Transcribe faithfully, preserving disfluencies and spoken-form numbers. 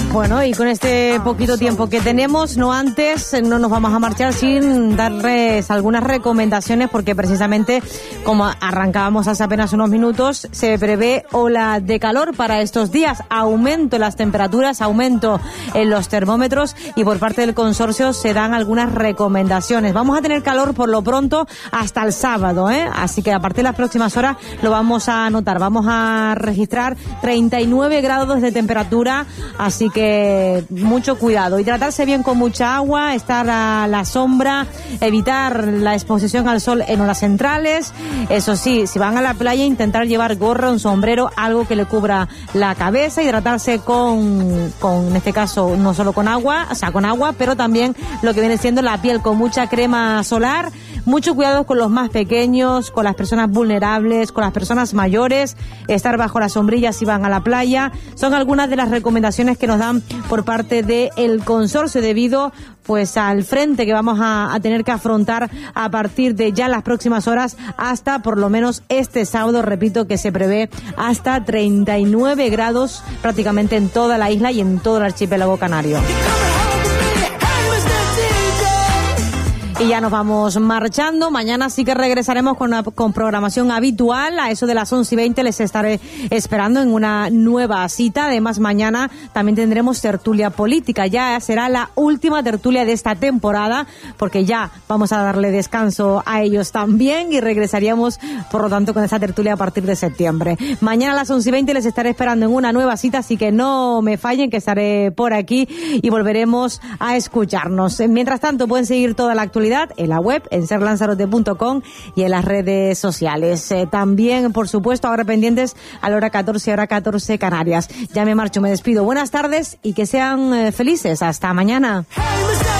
Bueno, y con este poquito tiempo que tenemos, no antes, no nos vamos a marchar sin darles algunas recomendaciones, porque precisamente, como arrancábamos hace apenas unos minutos, se prevé ola de calor para estos días, aumento en las temperaturas, aumento en los termómetros, y por parte del consorcio se dan algunas recomendaciones. Vamos a tener calor por lo pronto hasta el sábado, ¿eh? Así que a partir de las próximas horas lo vamos a notar. Vamos a registrar treinta y nueve grados de temperatura, así que mucho cuidado. Hidratarse bien con mucha agua, estar a la sombra, evitar la exposición al sol en horas centrales. Eso sí, si van a la playa, intentar llevar gorra, un sombrero, algo que le cubra la cabeza. Hidratarse con, con, en este caso, no solo con agua, o sea, con agua, pero también lo que viene siendo la piel, con mucha crema solar. Mucho cuidado con los más pequeños, con las personas vulnerables, con las personas mayores, estar bajo la sombrilla si van a la playa. Son algunas de las recomendaciones que nos dan por parte del consorcio debido pues al frente que vamos a, a tener que afrontar a partir de ya las próximas horas hasta por lo menos este sábado. Repito que se prevé hasta treinta y nueve grados prácticamente en toda la isla y en todo el archipiélago canario. Y ya nos vamos marchando. Mañana sí que regresaremos con una con programación habitual. A eso de las once y veinte les estaré esperando en una nueva cita. Además, mañana también tendremos tertulia política. Ya será la última tertulia de esta temporada, porque ya vamos a darle descanso a ellos también y regresaríamos, por lo tanto, con esa tertulia a partir de septiembre. Mañana a las once y veinte les estaré esperando en una nueva cita, así que no me fallen, que estaré por aquí y volveremos a escucharnos. Mientras tanto, pueden seguir toda la actualidad en la web, en ser lanzarote punto com y en las redes sociales. Eh, también, por supuesto, ahora pendientes a la hora catorce, hora catorce Canarias. Ya me marcho, me despido. Buenas tardes y que sean eh, felices. Hasta mañana.